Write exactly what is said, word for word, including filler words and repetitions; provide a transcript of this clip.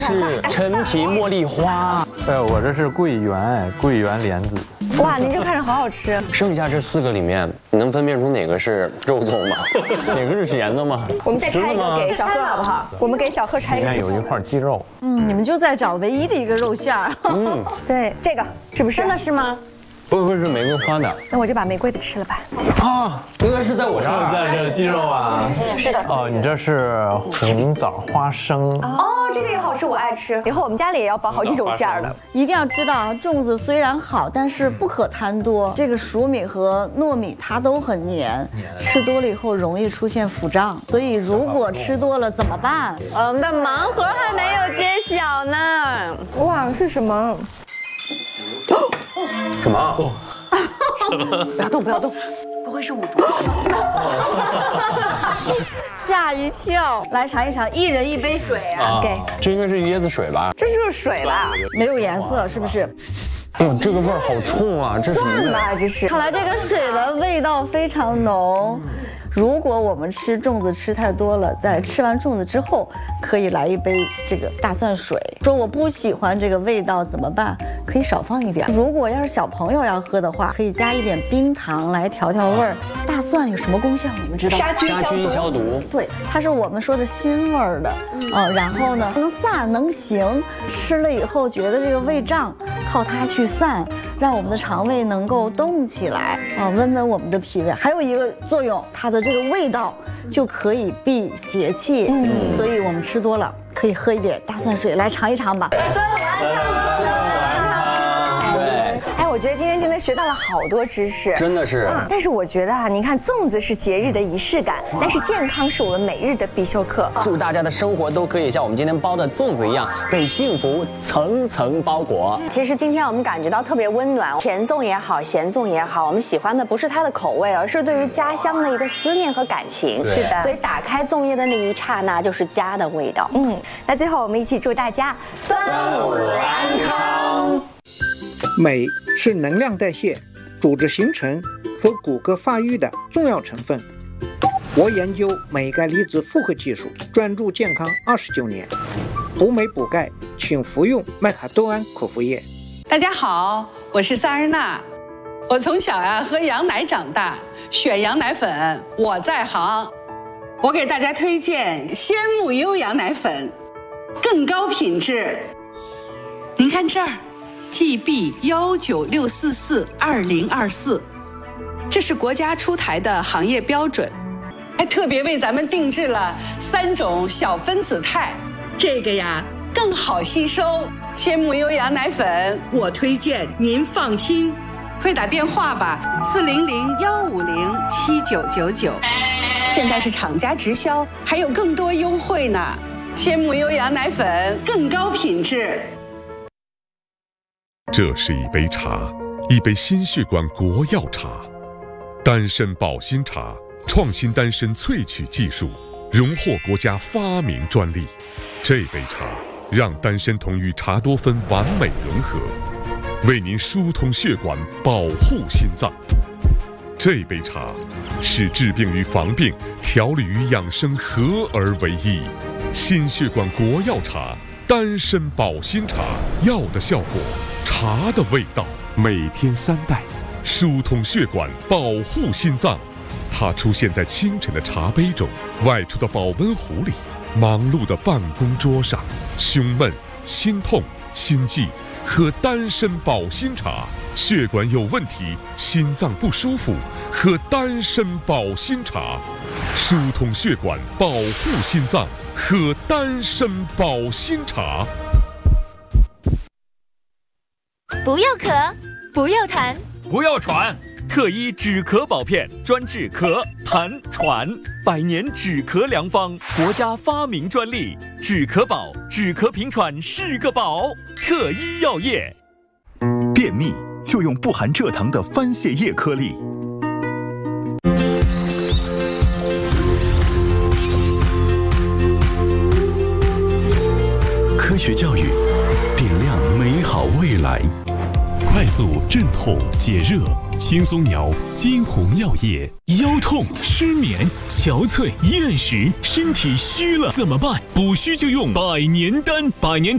是陈皮茉莉花。 对，我这是桂圆，桂圆莲子。 哇，您这看着好好吃。 剩下这四个里面，你能分辨出哪个是肉粽吗？哪个是咸的吗？ 我们再拆一个给小贺好不好？我们给小贺拆一个。 里面有一块鸡肉。 嗯，你们就在找唯一的一个肉馅儿。 嗯，对，这个是不是？ 真的是吗？ 不不是玫瑰花的。 那我就把玫瑰的吃了吧。 啊，应该是在我这儿， 在这鸡肉啊。 是的。 哦，你这是红枣花生。 哦，这个也好吃，我爱吃。以后我们家里也要包好几种馅儿的。 一定要知道，粽子虽然好，但是不可贪多。这个熟米和糯米它都很黏，吃多了以后容易出现腹胀。所以如果吃多了怎么办？ 我们的盲盒还没有揭晓呢。哇，是什么？ 什么？ 不要动，不要动，不会是五毒？ 吓一跳！来尝一尝，一人一杯水啊！ 给， 这应该是椰子水吧？ 这就是水吧？ 没有颜色，是不是？ 哦，这个味儿好冲啊！这是蒜吧？这是。 看来这个水的味道非常浓。如果我们吃粽子吃太多了，在吃完粽子之后，可以来一杯这个大蒜水。说我不喜欢这个味道怎么办？可以少放一点。如果要是小朋友要喝的话，可以加一点冰糖来调调味儿。大蒜有什么功效？你们知道吗？ 杀菌杀菌消毒。 对，它是我们说的辛味儿的，嗯，然后呢能散能行，吃了以后觉得这个胃胀，靠它去散，让我们的肠胃能够动起来啊，温温我们的脾胃。还有一个作用，它的这个味道就可以避邪气，嗯，所以我们吃多了可以喝一点大蒜水，来尝一尝吧。对， 我觉得今天真的学到了好多知识， 真的是。 但是我觉得啊，你看粽子是节日的仪式感，但是健康是我们每日的必修课。 祝大家的生活都可以像我们今天包的粽子一样，被幸福层层包裹。 其实今天我们感觉到特别温暖，甜粽也好，咸粽也好，我们喜欢的不是它的口味，而是对于家乡的一个思念和感情。 是的， 所以打开粽叶的那一刹那，就是家的味道。 嗯，那最后我们一起祝大家端午安康。 镁是能量代谢、组织形成和骨骼发育的重要成分。我研究镁钙离子复合技术，专注健康二十九年。补镁补钙，请服用麦卡多胺口服液。 大家好，我是萨尔娜。我从小呀喝羊奶长大，选羊奶粉我在行。我给大家推荐鲜木优羊奶粉，更高品质。您看这儿。G B 幺九六四四二零二四，这是国家出台的行业标准，还特别为咱们定制了三种小分子肽，这个呀更好吸收。鲜木优羊奶粉，我推荐您放心，快打电话吧，四零零幺五零七九九九。现在是厂家直销，还有更多优惠呢。鲜木优羊奶粉更高品质。 这是一杯茶，一杯心血管国药茶，丹参保心茶，创新丹参萃取技术，荣获国家发明专利。这杯茶让丹参酮与茶多酚完美融合，为您疏通血管，保护心脏。这杯茶是治病与防病、调理与养生合而为一。心血管国药茶，丹参保心茶，药的效果，茶的味道，每天三袋，疏通血管，保护心脏。它出现在清晨的茶杯中，外出的保温壶里，忙碌的办公桌上。胸闷、心痛、心悸，喝丹参保心茶。血管有问题，心脏不舒服，喝丹参保心茶。疏通血管，保护心脏，喝丹参保心茶。 不要咳，不要痰， 不要喘，特医止咳宝片专治咳、痰、喘，百年止咳良方，国家发明专利。止咳宝，止咳平喘是个宝。特医药业。 便秘就用不含蔗糖的番泻叶颗粒。科学教育，点亮美好未来。 快速镇痛解热，轻松苗金红药业。腰痛、失眠、憔悴、厌食，身体虚了怎么办？补虚就用百年丹，百年